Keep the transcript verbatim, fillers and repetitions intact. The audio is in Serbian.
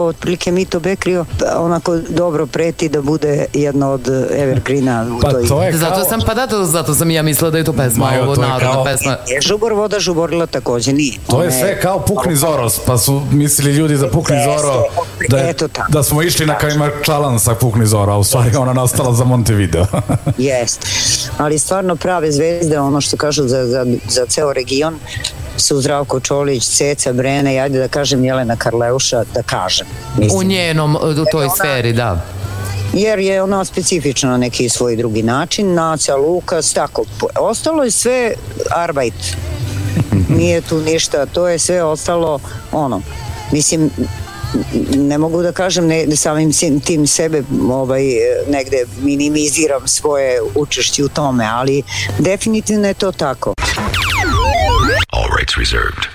Otprilike Mito Bekrio onako dobro preti da bude jedna od evergreena u pa toj... To je kao... Zato sam, pa da, to, zato sam i ja mislila da je to pesma, Majo, ovo to je narodna kao... pesma. Je Žubor voda žuborila takođe nije. To je One... sve kao Pukni Zoros, pa su mislili ljudi za Pukni Zoro da, je, da smo išli na Kajmakčalan sa Pukni Zoro, a u stvari ona nastala za Montevideo. Jeste, ali stvarno prave zvezde, ono što kažu za, za, za ceo region, su Zdravko Čolić, Ceca Brene, ajde da kažem Jelena Karleuša, da kažem. Mislim. U njenom, u toj ona, sferi, da. Jer je ona specifična na neki svoj drugi način, Naca, Lukas, tako. Ostalo je sve arbajt. Nije tu ništa, to je sve ostalo, ono, mislim, ne mogu da kažem, ne, samim tim sebe ovaj, negde minimiziram svoje učešće u tome, ali definitivno je to tako. All rights reserved.